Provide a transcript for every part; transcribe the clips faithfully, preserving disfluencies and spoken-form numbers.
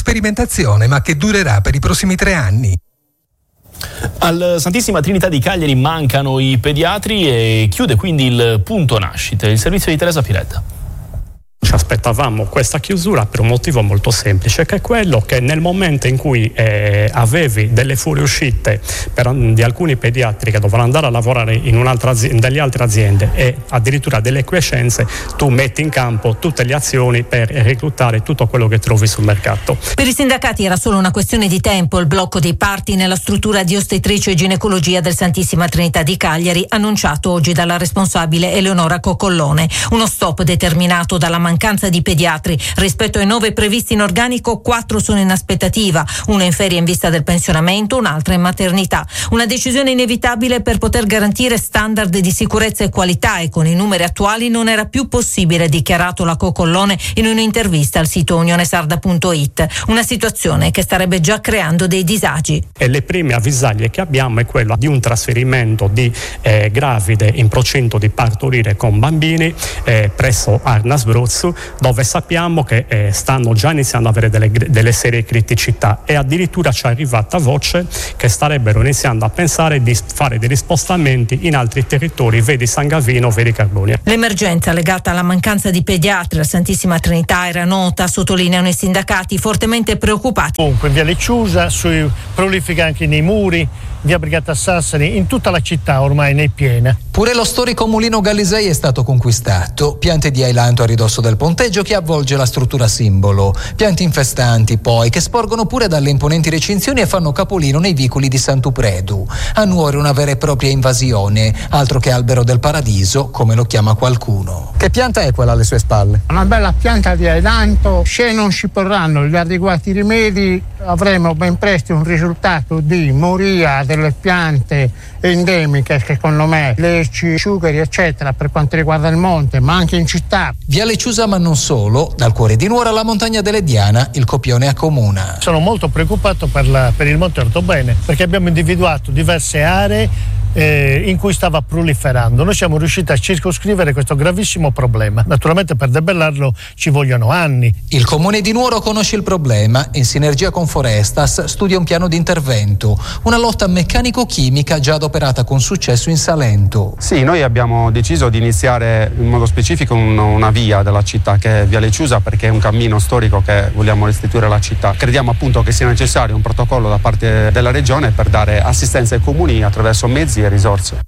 sperimentazione, ma che durerà per i prossimi tre anni. Al Santissima Trinità di Cagliari mancano i pediatri e chiude quindi il punto nascite, il servizio di Teresa Piretta. Ci aspettavamo questa chiusura per un motivo molto semplice, che è quello che nel momento in cui eh, avevi delle fuoriuscite per, di alcuni pediatri che dovranno andare a lavorare in un'altra azienda, delle altre aziende e addirittura delle quiescenze, tu metti in campo tutte le azioni per reclutare tutto quello che trovi sul mercato. Per i sindacati era solo una questione di tempo il blocco dei parti nella struttura di ostetricia e ginecologia del Santissima Trinità di Cagliari, annunciato oggi dalla responsabile Eleonora Cocollone. Uno stop determinato dalla mancanza di pediatri. Rispetto ai nove previsti in organico, quattro sono in aspettativa, una in ferie in vista del pensionamento, un'altra in maternità. Una decisione inevitabile per poter garantire standard di sicurezza e qualità, e con i numeri attuali non era più possibile, dichiarato la Cocollone in un'intervista al sito unionesarda punto it. Una situazione che starebbe già creando dei disagi. E le prime avvisaglie che abbiamo è quella di un trasferimento di eh, gravide in procinto di partorire con bambini eh, presso Arnas Bruz, dove sappiamo che eh, stanno già iniziando ad avere delle, delle serie criticità, e addirittura ci è arrivata voce che starebbero iniziando a pensare di fare degli spostamenti in altri territori, vedi San Gavino, vedi Carbonia. L'emergenza legata alla mancanza di pediatri alla Santissima Trinità era nota, sottolineano i sindacati fortemente preoccupati. Comunque via Lecciusa, sui, prolifica anche nei muri, via Brigata Sassari, in tutta la città ormai ne è piena. Pure lo storico mulino Gallisei è stato conquistato, piante di ailanto a ridosso del ponteggio che avvolge la struttura simbolo, piante infestanti poi che sporgono pure dalle imponenti recinzioni e fanno capolino nei vicoli di Sant'Upredu. A Nuoro una vera e propria invasione, altro che albero del paradiso, come lo chiama qualcuno. Che pianta è quella alle sue spalle? Una bella pianta di ailanto, se non si porranno gli adeguati rimedi avremo ben presto un risultato di moria delle piante endemiche, secondo me, leci, sugheri eccetera, per quanto riguarda il monte, ma anche in città. Via Lecciusa, ma non solo, dal cuore di Nuoro alla montagna delle Diana il copione accomuna. Sono molto preoccupato per, la, per il Monte Ortobene, perché abbiamo individuato diverse aree eh, in cui stava proliferando. Noi siamo riusciti a circoscrivere questo gravissimo problema. Naturalmente per debellarlo ci vogliono anni. Il comune di Nuoro conosce il problema e in sinergia con Forestas studia un piano di intervento, una lotta meccanico-chimica già adoperata con successo in Salento. Sì, noi abbiamo deciso di iniziare in modo specifico un, una via della città che è via Lecciusa, perché è un cammino storico che vogliamo restituire alla città. Crediamo appunto che sia necessario un protocollo da parte della regione per dare assistenza ai comuni attraverso mezzi e risorse.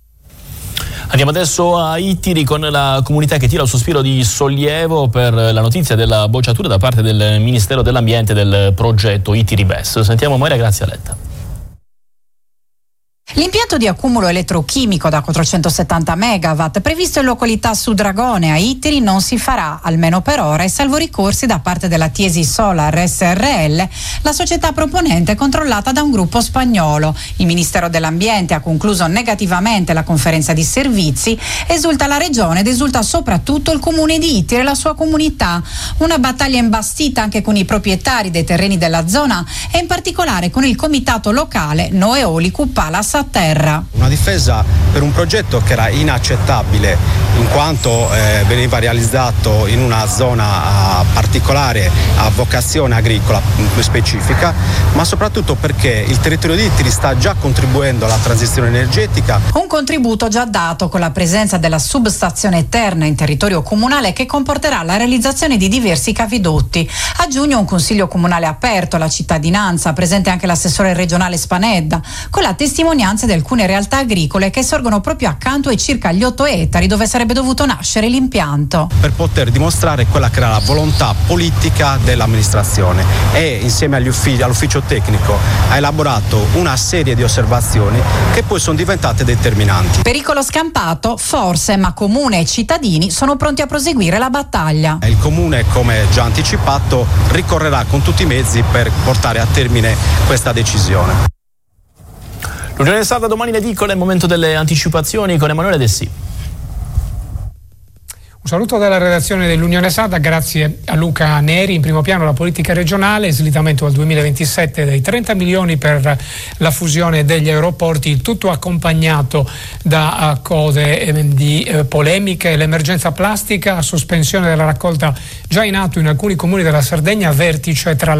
Andiamo adesso a Ittiri con la comunità che tira il sospiro di sollievo per la notizia della bocciatura da parte del Ministero dell'Ambiente del progetto Ittiri B E S. Sentiamo Moira Grazia Letta. L'impianto di accumulo elettrochimico da quattrocentosettanta megawatt previsto in località Sudragone a Ittiri non si farà, almeno per ora, e salvo ricorsi da parte della Tiesi Solar S R L, la società proponente controllata da un gruppo spagnolo. Il Ministero dell'Ambiente ha concluso negativamente la conferenza di servizi, esulta la regione ed esulta soprattutto il comune di Ittiri e la sua comunità. Una battaglia imbastita anche con i proprietari dei terreni della zona e in particolare con il comitato locale Noeolicu Palas a terra. Una difesa per un progetto che era inaccettabile in quanto eh, veniva realizzato in una zona particolare a vocazione agricola specifica, ma soprattutto perché il territorio di Ittiri sta già contribuendo alla transizione energetica. Un contributo già dato con la presenza della substazione Terna in territorio comunale che comporterà la realizzazione di diversi cavidotti. A giugno un consiglio comunale aperto alla cittadinanza, presente anche l'assessore regionale Spanedda, con la testimonianza di alcune realtà agricole che sorgono proprio accanto ai circa gli otto ettari dove sarebbe dovuto nascere l'impianto. Per poter dimostrare quella che era la volontà politica dell'amministrazione e insieme agli uffici, all'ufficio tecnico ha elaborato una serie di osservazioni che poi sono diventate determinanti. Pericolo scampato? Forse, ma comune e cittadini sono pronti a proseguire la battaglia. Il comune, come già anticipato, ricorrerà con tutti i mezzi per portare a termine questa decisione. L'Unione Sarda domani le edicole, è il momento delle anticipazioni con Emanuele Dessì. Un saluto dalla redazione dell'Unione Sarda, grazie a Luca Neri. In primo piano la politica regionale, slittamento al duemilaventisette dei trenta milioni per la fusione degli aeroporti, il tutto accompagnato da uh, code eh, di uh, polemiche, l'emergenza plastica, sospensione della raccolta già in atto in alcuni comuni della Sardegna, vertice tra